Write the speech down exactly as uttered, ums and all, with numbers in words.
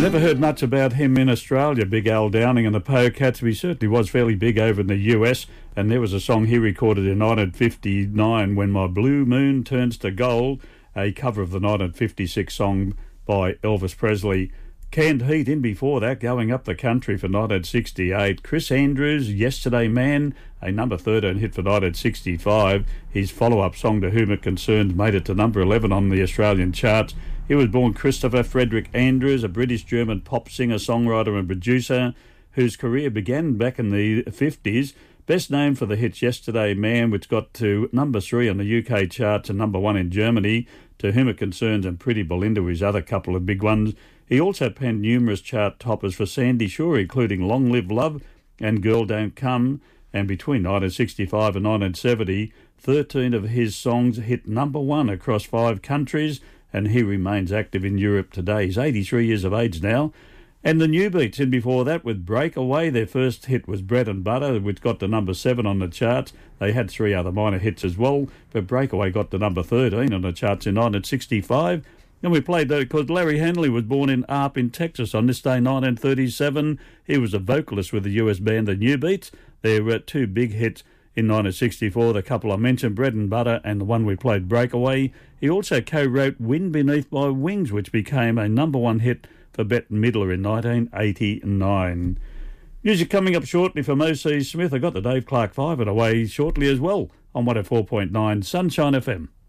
Never heard much about him in Australia, Big Al Downing and the Polecats. He certainly was fairly big over in the U S, and there was a song he recorded in nineteen fifty-nine, When My Blue Moon Turns to Gold, a cover of the nineteen fifty-six song by Elvis Presley. Canned Heat in before that, going up the country for nineteen sixty-eight. Chris Andrews, Yesterday Man, a number thirteen hit for nineteen sixty-five. His follow-up song, To Whom It Concerns, made it to number eleven on the Australian charts. He was born Christopher Frederick Andrews, a British-German pop singer, songwriter and producer whose career began back in the fifties. Best known for the hits Yesterday Man, which got to number three on the U K charts and number one in Germany. To Whom It Concerns and Pretty Belinda were his other couple of big ones. He also penned numerous chart toppers for Sandy Shore, including Long Live Love and Girl Don't Come. And between nineteen sixty-five and nineteen seventy, thirteen of his songs hit number one across five countries, and he remains active in Europe today. He's eighty-three years of age now. And the New Beats in before that with Breakaway. Their first hit was Bread and Butter, which got to number seven on the charts. They had three other minor hits as well, but Breakaway got to number thirteen on the charts in nineteen sixty-five. And we played that because Larry Hanley was born in Arp in Texas on this day, nineteen thirty-seven. He was a vocalist with the U S band The New Beats. There were two big hits in nineteen sixty-four, the couple I mentioned, Bread and Butter, and the one we played, Breakaway. He also co-wrote Wind Beneath My Wings, which became a number one hit for Bette Midler in nineteen eighty-nine. Music coming up shortly from O C Smith. I got the Dave Clark five and away shortly as well on one oh four point nine Sunshine F M.